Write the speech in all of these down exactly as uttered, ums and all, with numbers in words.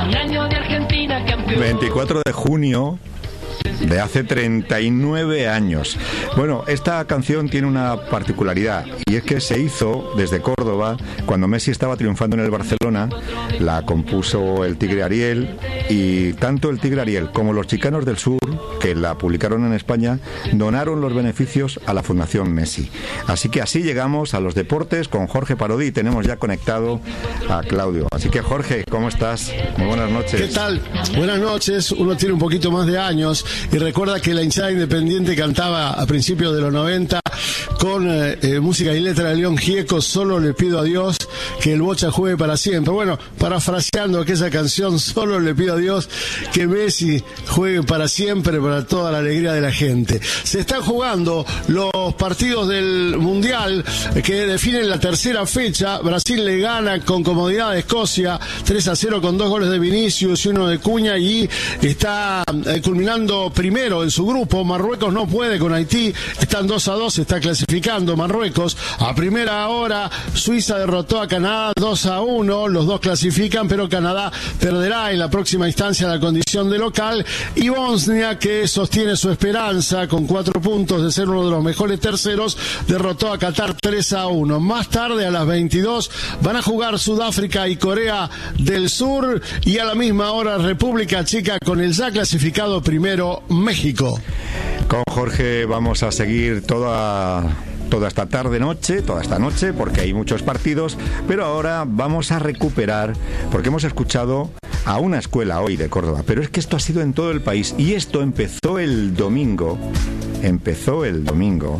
veinticuatro de junio de hace treinta y nueve años. Bueno, esta canción tiene una particularidad, y es que se hizo desde Córdoba cuando Messi estaba triunfando en el Barcelona. La compuso el Tigre Ariel, y tanto el Tigre Ariel como los Chicanos del Sur, que la publicaron en España, donaron los beneficios a la Fundación Messi. Así que así llegamos a los deportes con Jorge Parodi, y tenemos ya conectado a Claudio. Así que, Jorge, ¿cómo estás? Muy buenas noches. ¿Qué tal? Buenas noches. Uno tiene un poquito más de años y recuerda que la hinchada Independiente cantaba a principios de los noventa con eh, eh, música y letra de León Gieco: solo le pido a Dios que el Bocha juegue para siempre. Bueno, parafraseando aquella canción, solo le pido a Dios que Messi juegue para siempre, para toda la alegría de la gente. Se están jugando los partidos del Mundial que definen la tercera fecha. Brasil le gana con comodidad a Escocia tres a cero con dos goles de Vinicius y uno de Cuña, y está eh, culminando primero en su grupo. Marruecos no puede con Haití, están dos a dos, está clasificando Marruecos. A primera hora Suiza derrotó a Canadá dos a uno, los dos clasifican, pero Canadá perderá en la próxima instancia la condición de local, y Bosnia, que sostiene su esperanza con cuatro puntos de ser uno de los mejores terceros, derrotó a Qatar tres a uno. Más tarde, a las veintidós, van a jugar Sudáfrica y Corea del Sur, y a la misma hora República Checa con el ya clasificado primero México. Con Jorge vamos a seguir toda toda esta tarde noche, toda esta noche, porque hay muchos partidos, pero ahora vamos a recuperar, porque hemos escuchado a una escuela hoy de Córdoba, pero es que esto ha sido en todo el país, y esto empezó el domingo, empezó el domingo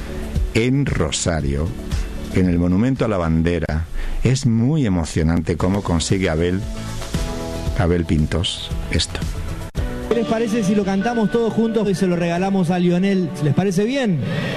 en Rosario, en el Monumento a la Bandera. Es muy emocionante cómo consigue Abel, Abel Pintos esto. ¿Qué les parece si lo cantamos todos juntos y se lo regalamos a Lionel? ¿Les parece bien?